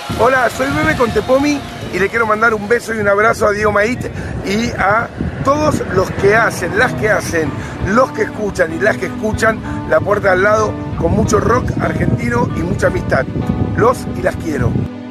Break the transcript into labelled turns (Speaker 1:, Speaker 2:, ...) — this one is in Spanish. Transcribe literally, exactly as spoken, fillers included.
Speaker 1: Hola, soy Bebe con Tepomi y le quiero mandar un beso y un abrazo a Diego Mait y a todos los que hacen, las que hacen, los que escuchan y las que escuchan La Puerta al Lado con mucho rock argentino y mucha amistad. Los y las quiero.